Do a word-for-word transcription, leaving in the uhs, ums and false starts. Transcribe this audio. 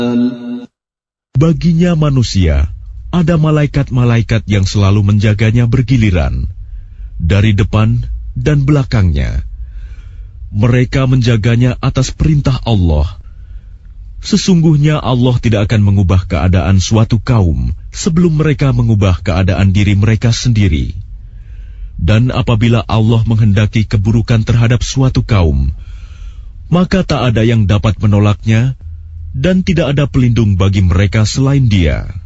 Baginya manusia, ada malaikat-malaikat yang selalu menjaganya bergiliran, dari depan dan belakangnya. Mereka menjaganya atas perintah Allah. Sesungguhnya Allah tidak akan mengubah keadaan suatu kaum sebelum mereka mengubah keadaan diri mereka sendiri. Dan apabila Allah menghendaki keburukan terhadap suatu kaum, maka tak ada yang dapat menolaknya, dan tidak ada pelindung bagi mereka selain Dia.